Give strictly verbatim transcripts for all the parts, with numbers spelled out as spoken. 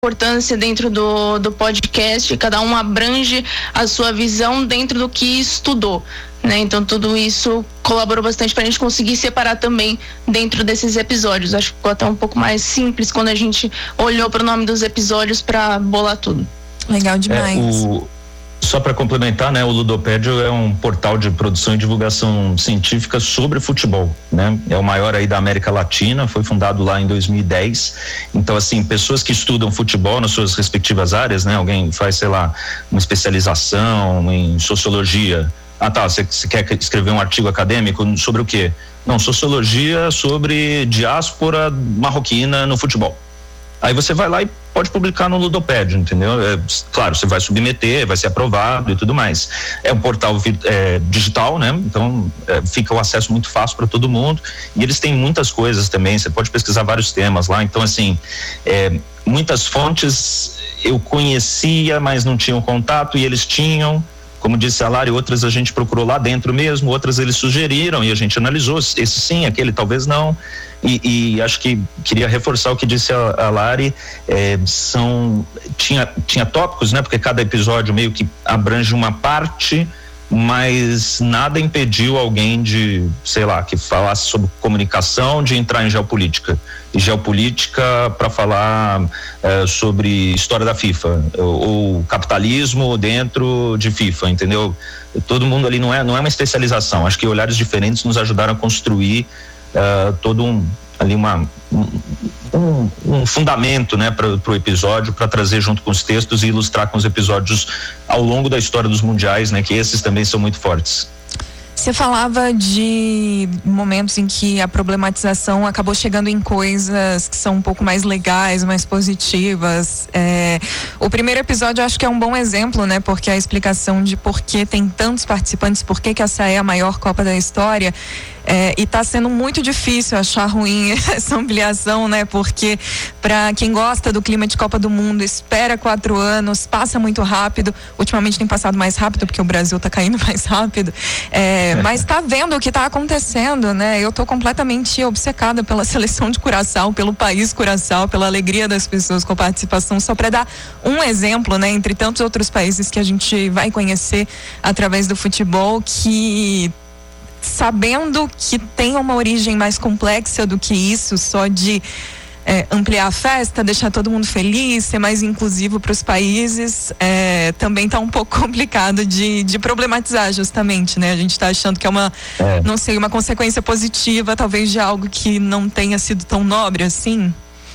importância dentro do, do podcast, cada um abrange a sua visão dentro do que estudou, né? Então tudo isso colaborou bastante para a gente conseguir separar também dentro desses episódios. Acho que ficou até um pouco mais simples quando a gente olhou para o nome dos episódios para bolar tudo. Legal demais. É, o... Só para complementar, né, o Ludopédio é um portal de produção e divulgação científica sobre futebol, né? É o maior aí da América Latina, foi fundado lá em dois mil e dez. Então, assim, pessoas que estudam futebol nas suas respectivas áreas, né? Alguém faz, sei lá, uma especialização em sociologia. Ah, tá, você, você quer escrever um artigo acadêmico sobre o quê? Não, sociologia sobre diáspora marroquina no futebol. Aí você vai lá e pode publicar no Ludopédio, entendeu? É, claro, você vai submeter, vai ser aprovado e tudo mais. É um portal é, digital, né? Então é, fica o acesso muito fácil para todo mundo. E eles têm muitas coisas também, você pode pesquisar vários temas lá. Então, assim, é, muitas fontes eu conhecia, mas não tinham contato, e eles tinham. Como disse a Lari, outras a gente procurou lá dentro mesmo, outras eles sugeriram e a gente analisou, esse sim, aquele talvez não. E, e acho que queria reforçar o que disse a, a Lari, é, são, tinha, tinha tópicos, né? Porque cada episódio meio que abrange uma parte, mas nada impediu alguém de, sei lá, que falasse sobre comunicação, de entrar em geopolítica. E geopolítica para falar é, sobre história da FIFA, ou, ou capitalismo dentro de FIFA, entendeu? Todo mundo ali não é, não é uma especialização. Acho que olhares diferentes nos ajudaram a construir uh, todo um ali uma um, um fundamento, né, para o episódio, para trazer junto com os textos e ilustrar com os episódios ao longo da história dos mundiais, né, que esses também são muito fortes. Você falava de momentos em que a problematização acabou chegando em coisas que são um pouco mais legais, mais positivas. É, o primeiro episódio eu acho que é um bom exemplo, né? Porque a explicação de por que tem tantos participantes, por que que essa é a maior Copa da história. É, e tá sendo muito difícil achar ruim essa ampliação, né? Porque para quem gosta do clima de Copa do Mundo, espera quatro anos, passa muito rápido. Ultimamente tem passado mais rápido porque o Brasil tá caindo mais rápido. É, mas tá vendo o que tá acontecendo, né? Eu tô completamente obcecada pela seleção de Curaçao, pelo país Curaçao, pela alegria das pessoas com a participação. Só para dar um exemplo, né? Entre tantos outros países que a gente vai conhecer através do futebol, que sabendo que tem uma origem mais complexa do que isso, só de é, ampliar a festa, deixar todo mundo feliz, ser mais inclusivo para os países, é, também está um pouco complicado de, de problematizar, justamente, né? A gente está achando que é uma, é. não sei, uma consequência positiva, talvez de algo que não tenha sido tão nobre assim.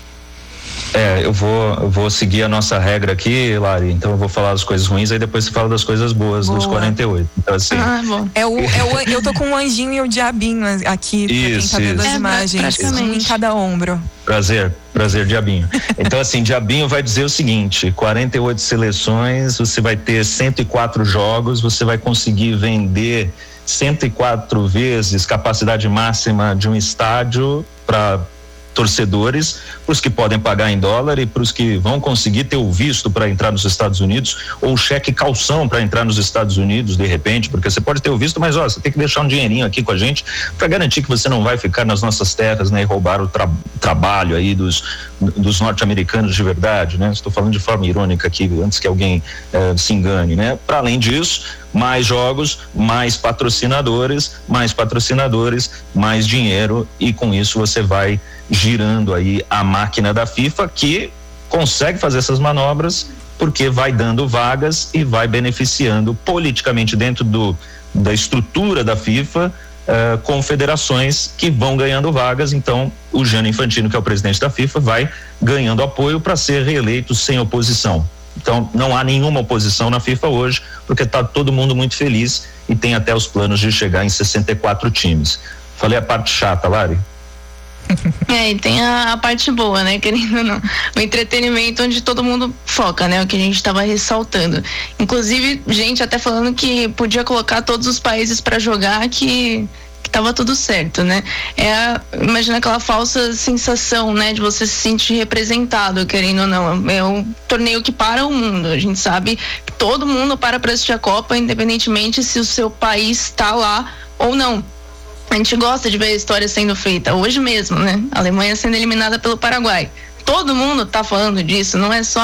É, eu vou, eu vou seguir a nossa regra aqui, Lari, então eu vou falar das coisas ruins, aí depois você fala das coisas boas. Boa. Dos quarenta e oito. Então, assim, ah, bom. É o, é o, eu tô com o anjinho e o diabinho aqui, isso, pra quem tá vendo isso. as É, imagens, um em cada ombro. Prazer, prazer, diabinho. Então, assim, diabinho vai dizer o seguinte: quarenta e oito seleções, você vai ter cento e quatro jogos, você vai conseguir vender cento e quatro vezes capacidade máxima de um estádio para torcedores, para os que podem pagar em dólar e para os que vão conseguir ter o visto para entrar nos Estados Unidos, ou o cheque calção para entrar nos Estados Unidos de repente, porque você pode ter o visto, mas ó, você tem que deixar um dinheirinho aqui com a gente para garantir que você não vai ficar nas nossas terras, né, e roubar o tra- trabalho aí dos, dos norte-americanos de verdade, né? Estou falando de forma irônica aqui, antes que alguém eh, se engane, né? Para além disso, mais jogos, mais patrocinadores, mais patrocinadores, mais dinheiro, e com isso você vai girando aí a máquina da FIFA, que consegue fazer essas manobras porque vai dando vagas e vai beneficiando politicamente dentro do, da estrutura da FIFA uh, confederações que vão ganhando vagas. Então o Gianni Infantino, que é o presidente da FIFA, vai ganhando apoio para ser reeleito sem oposição. Então não há nenhuma oposição na FIFA hoje, porque está todo mundo muito feliz e tem até os planos de chegar em sessenta e quatro times. Falei a parte chata, Lari? É, e tem a, a parte boa, né, querendo ou não, o entretenimento onde todo mundo foca, né, o que a gente estava ressaltando, inclusive gente até falando que podia colocar todos os países para jogar, que que tava tudo certo, né? É a, imagina aquela falsa sensação, né, de você se sentir representado, querendo ou não. É um torneio que para o mundo. A gente sabe que todo mundo para para assistir a Copa, independentemente se o seu país está lá ou não. A gente gosta de ver a história sendo feita hoje mesmo, né? A Alemanha sendo eliminada pelo Paraguai. todo mundo tá falando disso, não é só